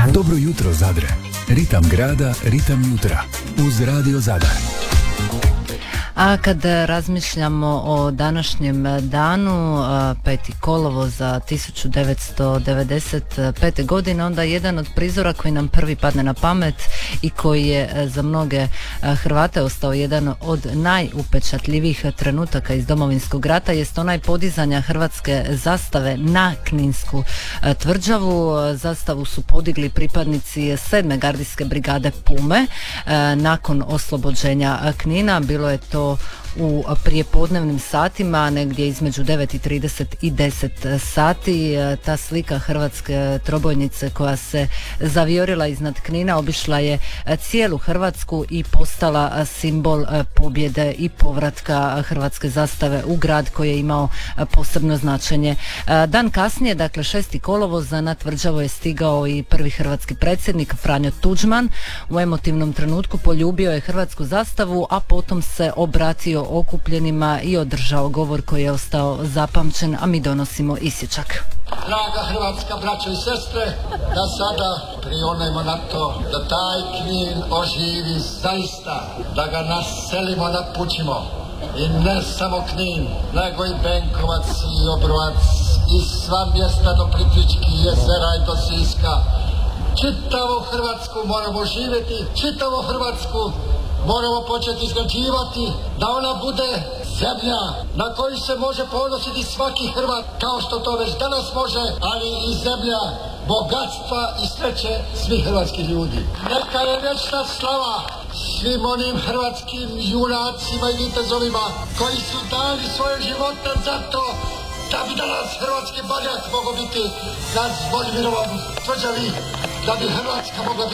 Dobro jutro Zadre. Ritam grada, ritam jutra. Uz Radio Zadar. A kad razmišljamo o današnjem danu, 5. kolovoza 1995. godine, onda jedan od prizora koji nam prvi padne na pamet i koji je za mnoge Hrvate ostao jedan od najupečatljivijih trenutaka iz Domovinskog rata jest onaj podizanja hrvatske zastave na Kninsku tvrđavu. Zastavu su podigli pripadnici 7. gardijske brigade Pume nakon oslobođenja Knina. Bilo je to u prijepodnevnim satima, negdje između 9:30 i 10 sati. Ta slika hrvatske trobojnice koja se zavijorila iznad Knina obišla je cijelu Hrvatsku i postala simbol pobjede i povratka hrvatske zastave u grad koji je imao posebno značenje. Dan kasnije, dakle 6. kolovoza, na tvrđavu je stigao i prvi hrvatski predsjednik Franjo Tuđman. U emotivnom trenutku poljubio je hrvatsku zastavu, a potom se obratio okupljenima i održao govor koji je ostao zapamćen, a mi donosimo isječak. Draga hrvatska braćo i sestre, da sada prionemo na to da taj Knin oživi zaista, da ga naselimo, napućimo. I ne samo Knin, nego i Benkovac i Obrovac i sva mjesta do Plitvičkih jezera i do Siska. Čitavu Hrvatsku moramo živjeti, čitavu Hrvatsku moramo početi izgrađivati, da ona bude zemlja na koju se može ponositi svaki Hrvat, kao što to već danas može, ali i zemlja bogatstva i sreće svih hrvatskih ljudi. Neka je vječna slava svim onim hrvatskim junacima i vitezovima koji su dali svoje živote za to da bi danas hrvatski barjak mogao biti na Zvonimirovom tvrđavi, da bi Hrvatska mogla